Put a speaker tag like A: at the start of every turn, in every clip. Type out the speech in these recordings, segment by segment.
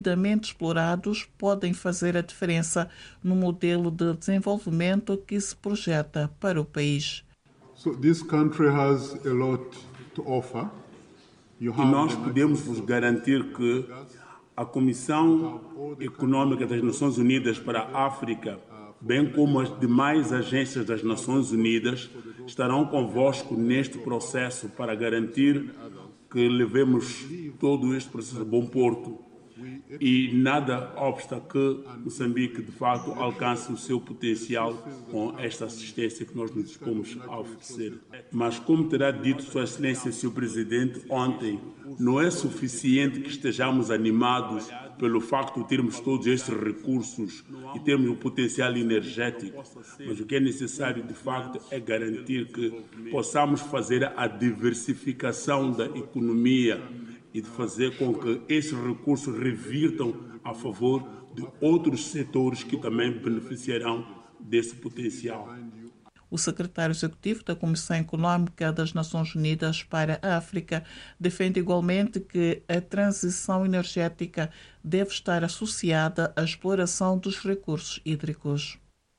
A: devidamente explorados podem fazer a diferença no modelo de desenvolvimento que se projeta para o país.
B: So this country has a lot to offer.
C: E nós podemos vos garantir que a Comissão Econômica das Nações Unidas para a África, bem como as demais agências das Nações Unidas, estarão convosco neste processo para garantir que levemos todo este processo a bom porto e nada obsta que Moçambique, de fato, alcance o seu potencial com esta assistência que nós nos dispomos a oferecer. Mas, como terá dito Sua Excelência, Sr. Presidente, ontem, não é suficiente que estejamos animados pelo facto de termos todos estes recursos e termos um potencial energético, mas o que é necessário, de facto, é garantir que possamos fazer a diversificação da economia e de fazer com que esses recursos revirtam a favor de outros setores que também beneficiarão desse potencial.
A: O secretário executivo da Comissão Econômica das Nações Unidas para a África defende igualmente que a transição energética deve estar associada à exploração dos recursos hídricos.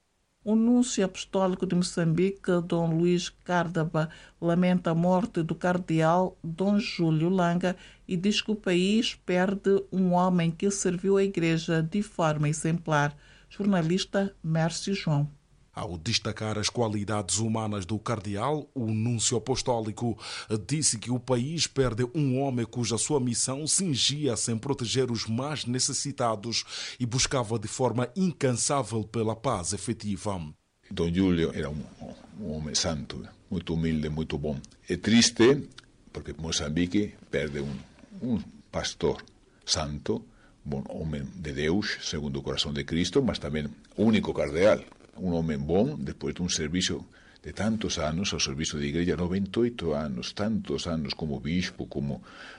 A: O Núncio Apostólico de Moçambique, Dom Luís Cárdaba, lamenta a morte do cardeal Dom Júlio Langa e diz que o país perde um homem que serviu a Igreja de forma exemplar. Jornalista Mércio João.
D: Ao destacar as qualidades humanas do cardeal, o núncio apostólico disse que o país perde um homem cuja sua missão cingia-se em proteger os mais necessitados e buscava de forma incansável pela paz efetiva.
E: Dom Júlio era um homem santo, muito humilde, muito bom. É triste porque Moçambique perde um pastor santo, bom homem de Deus, segundo o coração de Cristo, mas também único cardeal. Um homem bom, depois de um serviço de tantos anos, ao serviço da igreja, 98 anos, tantos anos como bispo, como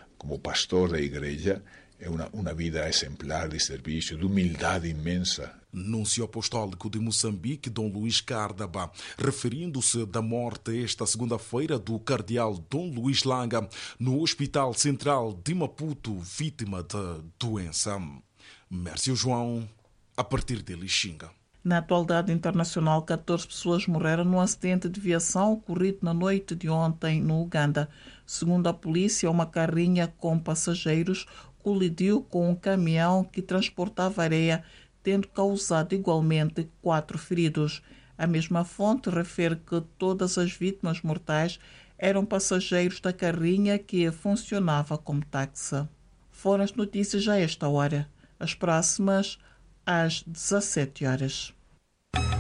E: pastor da igreja, é uma vida exemplar de serviço, de humildade imensa.
D: Núncio Apostólico de Moçambique, Dom Luís Cárdaba, referindo-se da morte esta segunda-feira do cardeal Dom Luís Langa no Hospital Central de Maputo, vítima de doença. Mércio João, a partir de Lixinga.
A: Na atualidade internacional, 14 pessoas morreram num acidente de viação ocorrido na noite de ontem no Uganda. Segundo a polícia, uma carrinha com passageiros colidiu com um caminhão que transportava areia, tendo causado igualmente 4 feridos. A mesma fonte refere que todas as vítimas mortais eram passageiros da carrinha que funcionava como táxi. Foram as notícias a esta hora. As próximas às 17 horas.